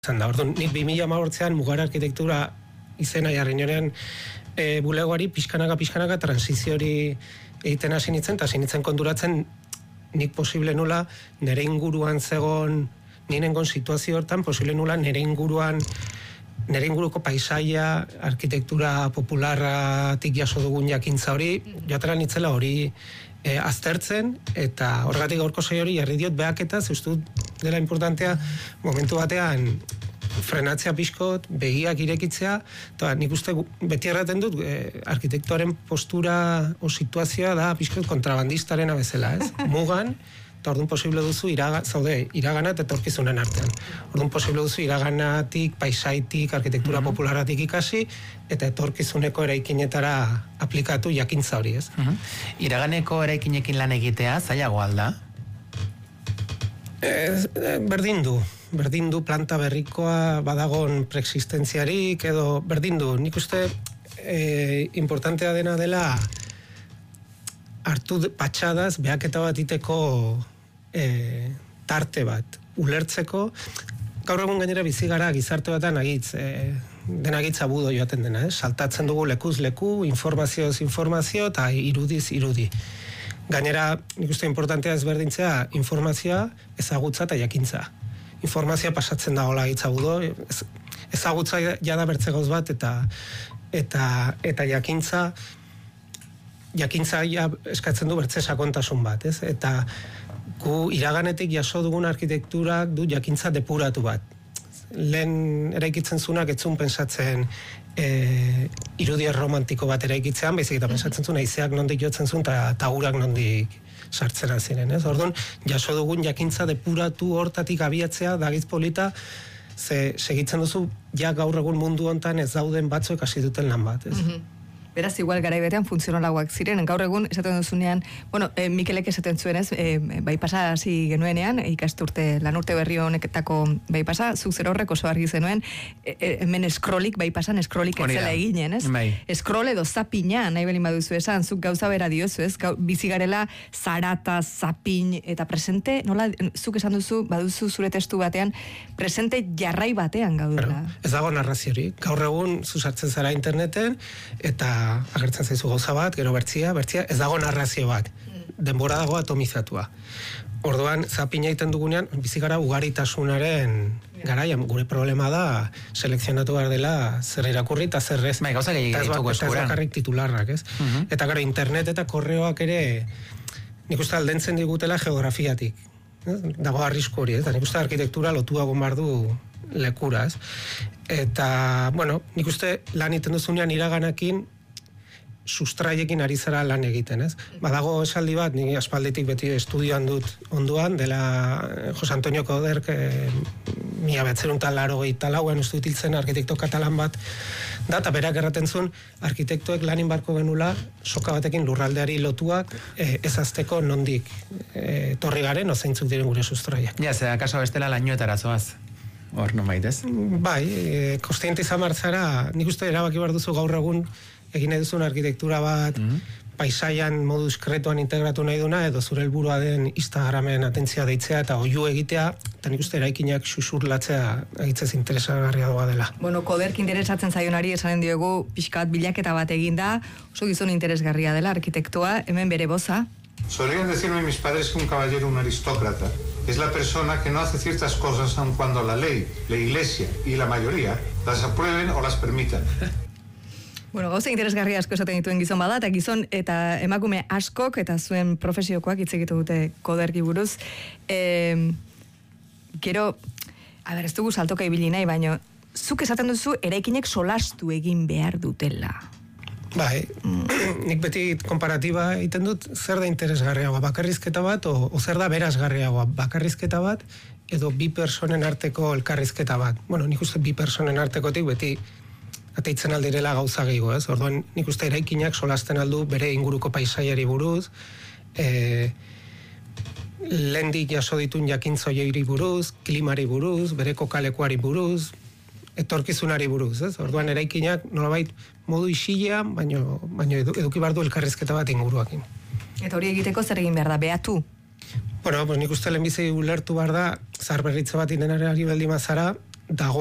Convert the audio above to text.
da. Orduan, nik 2018an Mugara Arkitektura izena jarri nionean bulegoari pixkanaka transizio hori egiten hasi nintzen, eta hasi nintzen konturatzen nik posible nula nire inguruan zegon, ninengon situazio hortan, posible nula nire inguruko paisaia, arkitektura popularratik jaso dugun jakintza hori, joatera nitzela hori aztertzen, eta horregatik gaurko saio hori jarri diot behaketa, zeustu dela importantea momentu batean frenatzea pixkot, begiak irekitzea, eta nik uste beti erraten dut, arkitektoaren postura o situazioa da pixkot kontrabandistaren abezela, ez? Mugan, eta orduan posible duzu iragana eta etorkizunen artean. Orduan posible duzu iraganatik, paisaitik, arkitektura popularatik ikasi, eta etorkizuneko eraikinetara aplikatu jakintza hori, ez? Iraganeko eraikinekin lan egitea, zailago alda? Berdin du planta berrikoa badagon preexistentziarik, edo berdin du. Nik uste importantea dena dela hartu patxadaz behaketa bat iteko tarte bat ulertzeko. Gaur egun gainera bizi gara gizarte batan denagitz abudo joaten dena, saltatzen dugu lekuz leku, informazioz informazio eta irudiz irudi. Gainera, nik uste importantea ezberdintzea informazioa, ezagutza eta jakintza. Informazioa pasatzen da hola gitza abudo, ezagutza jada bertze gauz bat eta jakintza ja eskatzen du bertze sakontasun bat, ez? Eta gu iraganetik jaso dugun arkitekturak du jakintza depuratu bat. Lehen eraikitzen zunak etzun pensatzen irudia romantiko bat eraikitzean, baizik eta pensatzen zuen haizeak nondik jotzen zuen eta urak nondik sartzen ziren, ez? Orduan, jaso dugun jakintza depuratu hortatik abiatzea dagiz polita, ze segitzen duzu ja gaur egun mundu hontan ez dauden batzuek hasi duten lan bat, ez? Beraz, igual garaibetean funtzionalagoak ziren, gaur egun esaten duzunean, Mikelek esaten zuenez, bai pasa hasi genuenean, lan urte berri honeketako bai pasa, zuk zer horrek oso argi zenuen, hemen eskrolik, bai pasan eskrolik etzela eginen, ez? Eskrol edo zapina, nahi belin baduzu esan, zuk gauza bera diozu, ez? Bizi garela zarata, zapin, eta presente, nola, zuk esan duzu, baduzu zure testu batean, presente jarrai batean gaudela. Ez dago narraziorik, gaur egun zuzartzen zara interneten, eta agertzen zaizu gauza bat, gero bertzia, ez dago narrazio bat. Denbora dago atomizatua. Orduan, zapina egiten dugunean, bizigara ugaritasunaren garaian, gure problema da selekzionatu behar dela zer irakurri eta zer ez. Gauza gehiago ditugu eskuran. Ez bakarrik titularrak, ez? Eta gero, internet eta korreoak ere, nik uste aldentzen digutela geografiatik. Dago arrisku hori, ez? Nik uste arkitektura lotuago mardu lekura, ez? Eta, nik uste lan iten duzunean iraganakin sustraiekin ari zara lan egiten, ez? Badago esaldi bat, nire aspalditik beti estudioan dut onduan, dela Jose Antonio Coderc, 1984an uste dut hiltzen arkitekto katalan bat, da, eta berak erraten zuen, arkitektoek lanin barko genula, soka batekin lurraldeari lotuak, ez azteko nondik torri garen, ozeintzuk diren gure sustraiak. Ja, zera, kaso bestela lainoetara zoaz. Hor, non baitez? Bai, kostiente izan martzara, nik uste erabaki behar duzu gaur egun egin nahi duzun arkitektura bat paisaian modu diskretuan integratu nahi duna, edo zure helburua den Instagramen atentzia deitzea eta oihu egitea, eta nik uste eraikinak xuxurlatzea egitzez interesagarria doa dela. Coderc interesatzen zaionari esanen diogu pixkat bilaketa bat eginda, oso gizon interesgarria dela arkitektoa, hemen bere boza. Solían decirme mis padres que un caballero, un aristócrata, es la persona que no hace ciertas cosas aun cuando la ley, la iglesia y la mayoría las aprueben o las permitan. Gauza interesgarria asko esaten dituen gizon bada, eta gizon eta emakume askok eta zuen profesiokoak hitz egiten dute Coderci buruz. Gero, ez dugu saltoka ibili nahi, baina zuk esaten duzu eraikinek solastu egin behar dutela. Bai, nik beti konparatiba egiten dut, zer da interesgarriagoa bakarrizketa bat, o zer da berazgarriagoa bakarrizketa bat, edo bi personen arteko elkarrizketa bat. Nik uste bi personen artekotik beti ateitzen aldirela gauza gehiago, ez? Orduan, nik uste eraikinak solasten aldu bere inguruko paisaiari buruz, lehendik jaso ditun jakintzoieri buruz, klimari buruz, bere kokalekuari buruz, etorkizunari buruz, ez? Orduan eraikinak nolabait modu isilea, baino eduki behar du elkarrizketa bat inguruakin. Eta hori egiteko zer egin behar da, behatu? Nik uste lehenbizi ulertu behar da, zahar berritze bat indenari baldin mazara, dago